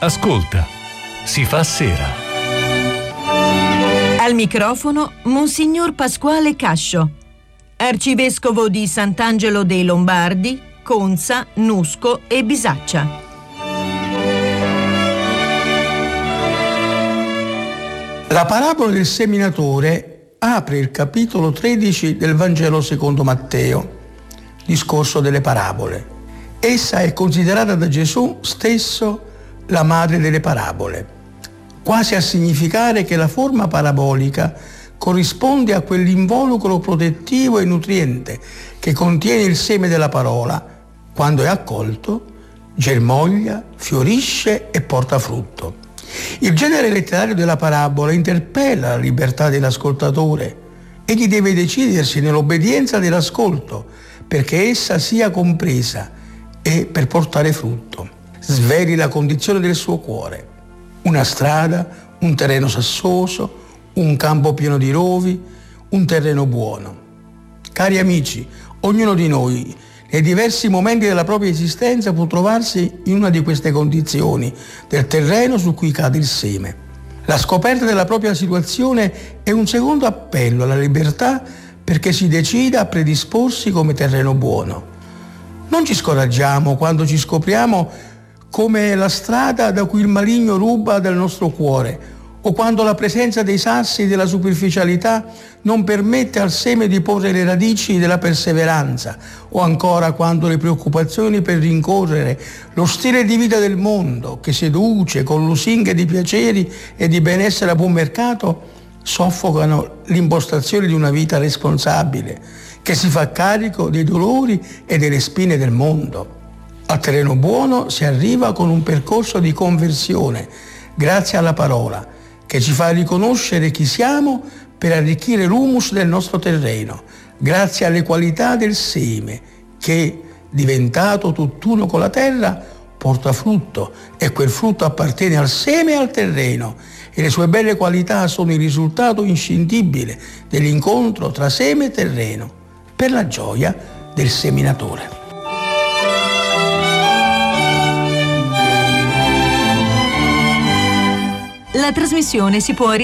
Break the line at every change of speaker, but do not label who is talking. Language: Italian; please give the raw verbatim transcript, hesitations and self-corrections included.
Ascolta, si fa sera.
Al microfono Monsignor Pasquale Cascio, arcivescovo di Sant'Angelo dei Lombardi, Conza, Nusco e Bisaccia.
La parabola del seminatore apre il capitolo tredici del Vangelo secondo Matteo, discorso delle parabole. Essa è considerata da Gesù stesso la madre delle parabole, quasi a significare che la forma parabolica corrisponde a quell'involucro protettivo e nutriente che contiene il seme della parola. Quando è accolto, germoglia, fiorisce e porta frutto. Il genere letterario della parabola interpella la libertà dell'ascoltatore. Egli deve decidersi nell'obbedienza dell'ascolto perché essa sia compresa e per portare frutto. Sveli la condizione del suo cuore. Una strada, un terreno sassoso, un campo pieno di rovi, un terreno buono. Cari amici, ognuno di noi nei diversi momenti della propria esistenza può trovarsi in una di queste condizioni del terreno su cui cade il seme. La scoperta della propria situazione è un secondo appello alla libertà perché si decida a predisporsi come terreno buono. Non ci scoraggiamo quando ci scopriamo come la strada da cui il maligno ruba dal nostro cuore, o quando la presenza dei sassi e della superficialità non permette al seme di porre le radici della perseveranza, o ancora quando le preoccupazioni per rincorrere lo stile di vita del mondo che seduce con lusinghe di piaceri e di benessere a buon mercato soffocano l'impostazione di una vita responsabile che si fa carico dei dolori e delle spine del mondo. Al terreno buono si arriva con un percorso di conversione, grazie alla parola, che ci fa riconoscere chi siamo per arricchire l'humus del nostro terreno, grazie alle qualità del seme, che, diventato tutt'uno con la terra, porta frutto, e quel frutto appartiene al seme e al terreno, e le sue belle qualità sono il risultato inscindibile dell'incontro tra seme e terreno, per la gioia del seminatore.
La trasmissione si può